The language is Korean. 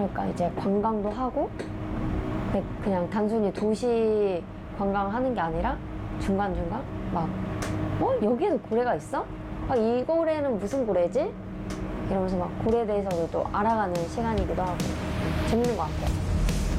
그러니까 이제 관광도 하고 그냥 단순히 도시 관광하는 게 아니라 중간중간 막 여기에도 고래가 있어? 이 고래는 무슨 고래지? 이러면서 막 고래에 대해서도 또 알아가는 시간이기도 하고 재밌는 것 같아요.